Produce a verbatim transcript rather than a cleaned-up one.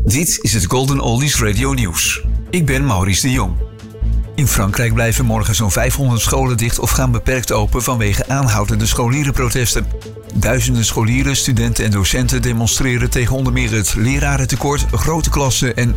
Dit is het Golden Oldies Radio Nieuws. Ik ben Maurice de Jong. In Frankrijk blijven morgen zo'n vijfhonderd scholen dicht of gaan beperkt open vanwege aanhoudende scholierenprotesten. Duizenden scholieren, studenten en docenten demonstreren tegen onder meer het lerarentekort, grote klassen en